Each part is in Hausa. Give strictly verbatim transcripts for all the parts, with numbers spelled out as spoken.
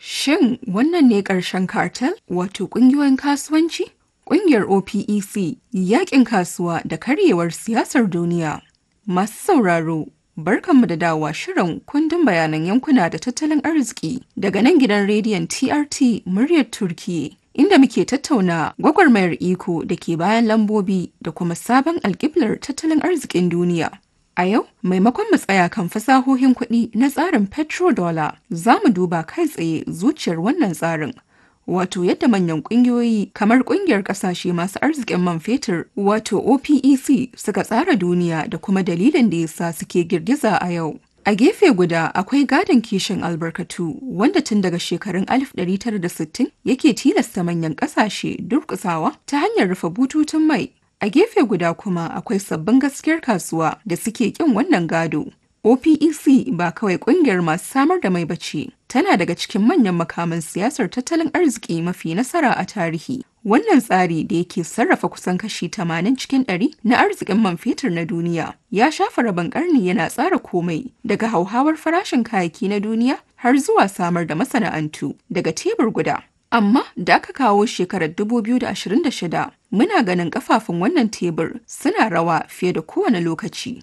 Shin wannan ne ƙarshen cartel, wato ƙungiyoyin kasuwanci? Ƙungiyar O P E C, yaƙin kasuwa da karyewar siyasar duniya. Masu sauraro, barkanmu da dawowa shirin kundin bayanan yankuna da tattalin arziki daga nan gidan rediyon T R T muryar Turkiyya, inda muke tattauna gwagwarmayar iko da ke bayan lambobi da kuma sabon alƙiblar tattalin arzikin duniya. A yau, maimakon mu tsaya kan fasahohin kuɗi na tsarin petrodollar, za mu duba kai tsaye zuciyar wannan tsarin. Wato yadda manyan ƙungiyoyi kamar ƙungiyar ƙasashe masu arzikin man fetur wato O P E C suka tsara duniya da kuma dalilin da yasa suke girgiza a yau. A gefe guda akwai gadon kishin albarkatu wanda tun daga shekarun alif ɗari tara da sittin yake tilasta manyan ƙasashe durƙusawa ta hanyar rufe bututun mai. A gefe guda kuma akwai sabbin gaskiyar kasuwa da suke ƙin wannan gado. O P E C ba kawai ƙungiyar masu samar da mai bace, tana daga cikin manyan makaman siyasar tattalin arziki mafi nasara a tarihi. Wannan tsari da yake sarrafa kusan kashi tamanin cikin ɗari na arzikin man fetur na duniya ya shafa rabin ƙarni yana tsara komai daga hauhawar farashin kayayyaki na duniya har zuwa samar da masana'antu daga tebur guda. Amma da aka kawo shekarar dubu biyu da ashirin da shida, muna ganin kafafun wannan tebur suna rawa fiye da kowane lokaci.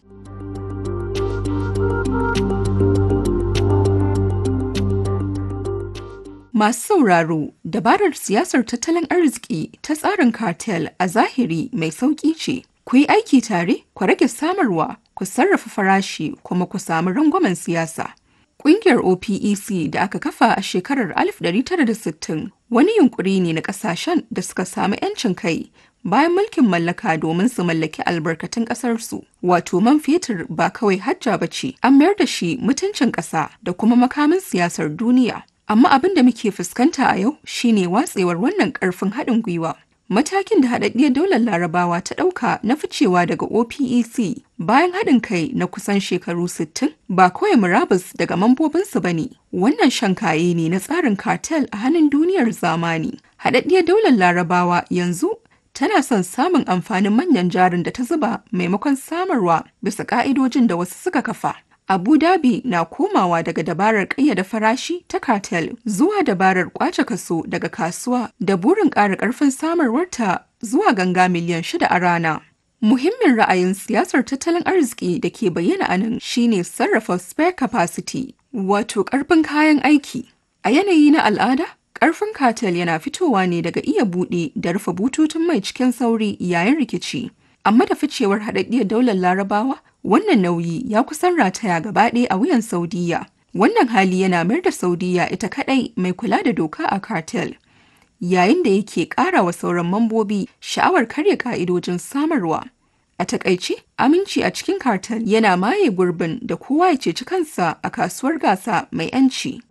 Masu sauraro, dabarar siyasar tattalin arziki ta tsarin cartel a zahiri mai sauƙi ce. Ku yi aiki tare, ku rage samarwa, ku sarrafa farashi kuma ku samu rangwamen siyasa. Ƙungiyar O P E C da aka kafa a shekarar alif ɗari tara da sittin wani yunkuri ne na ƙasashen da suka samu 'yancin kai bayan mulkin mallaka domin su mallaki albarkatun ƙasarsu. Wato man fetur ba kawai hajja ba ce, an mayar da shi mutuncin ƙasa da kuma makamin siyasar duniya. Amma abin da muke fuskanta a yau shine watsewar wannan ƙarfin haɗin gwiwa. Matakin da haɗaɗɗiyar daular Larabawa ta ɗauka na ficewa daga O P E C bayan haɗin kai na kusan shekaru sittin ba kawai murabus daga mambobinsu ba ne. Wannan shan kaye ne na tsarin cartel a hannun duniyar zamani. Haɗaɗɗiyar daular Larabawa yanzu tana son samun amfanin manyan jarin da ta zuba maimakon samarwa bisa ƙa'idojin da wasu suka kafa. Abu Dhabi na komawa daga dabarar ƙayyade farashi ta cartel zuwa dabarar ƙwace kaso daga kasuwa da burin ƙara ƙarfin samarwarta zuwa ganga miliyan shida a rana. Muhimmin ra'ayin siyasar tattalin arziki da ke bayyana a nan shine sarrafa spare capacity, wato ƙarfin kayan aiki. A yanayi na al'ada, ƙarfin cartel yana fitowa ne daga iya buɗe da rufe bututun mai cikin sauri yayin rikici. Amma da ficewar haɗaɗɗiyar daular Larabawa, wannan nauyi ya kusan rataya gaba ɗaya a wuyan Saudiyya. Wannan hali yana mayar da Saudiyya ita kaɗai mai kula da doka a cartel, yayin da yake ƙara wa sauran mambobi sha'awar karya ƙa'idojin samarwa. A taƙaice, aminci a cikin cartel yana maye gurbin da kowa ya ceci kansa a kasuwar gasa mai 'yanci.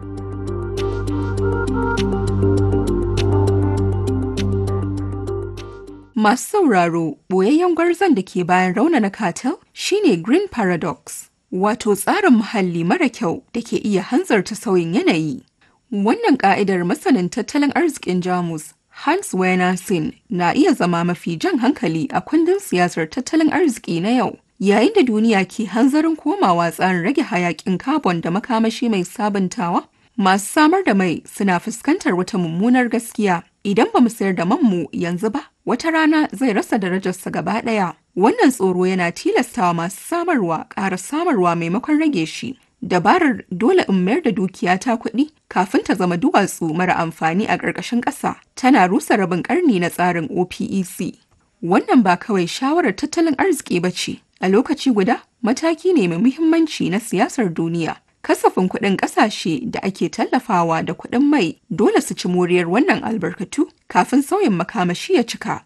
Masu sauraro, ɓoyayyen gwarzon da ke bayan raunana cartel shine Green Paradox, wato tsarin muhalli mara kyau da ke iya hanzarta sauyin yanayi. Wannan ƙa'idar masanin tattalin arzikin Jamus, Hans Werner Sinn, na iya zama mafi jan hankali a kundin siyasar tattalin arziki na yau. Yayin da duniya ke hanzarin komawa tsarin rage hayaƙin carbon da makamashi mai sabuntawa, masu samar da mai suna fuskantar wata mummunar gaskiya. Idan ba mu sayar da manmu yanzu ba, wata rana zai rasa darajarsa gaba ɗaya. Wannan tsoro yana tilastawa masu samarwa ƙara samarwa maimakon rage shi. Dabarar dole in mayar da dukiya ta kuɗi kafin ta zama duwatsu mara amfani a ƙarƙashin ƙasa tana rusa rabin ƙarni na tsarin O P E C. Wannan ba kawai shawarar tattalin arziki ba ce, a lokaci guda mataki ne mai muhimmanci na siyasar duniya. Kasafin kuɗin ƙasashe da ake tallafawa da kuɗin mai dole su ci moriyar wannan albarkatu kafin sauyin makamashi ya cika.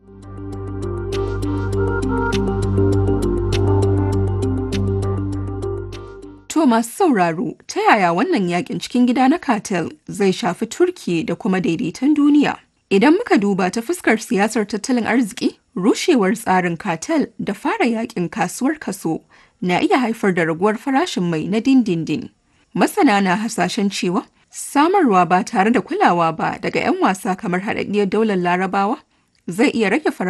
To masu sauraro, ta yaya wannan yakin cikin gida na cartel zai shafi Turkiyya da kuma daidaiton duniya? Idan muka duba ta fuskar siyasar tattalin arziki, rushewar tsarin cartel da fara yakin kasuwar kaso na iya haifar da raguwar farashin mai na dindindin. Masana na hasashen cewa samarwa ba tare da kulawa ba daga 'yan wasa kamar haɗaɗɗiyar daular Larabawa zai iya rage farashin